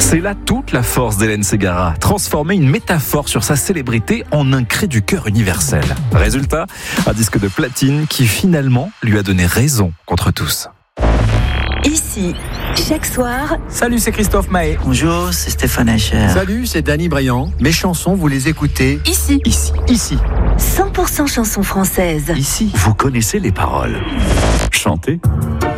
C'est là toute la force d'Hélène Ségara, transformer une métaphore sur sa célébrité en un cri du cœur universel. Résultat, un disque de platine qui finalement lui a donné raison contre tous. Ici, chaque soir. Salut, c'est Christophe Mahé. Bonjour, c'est Stéphane Hacher. Salut, c'est Danny Briand. Mes chansons, vous les écoutez Ici. Ici. 100% chansons françaises. Ici. Vous connaissez les paroles. Chantez.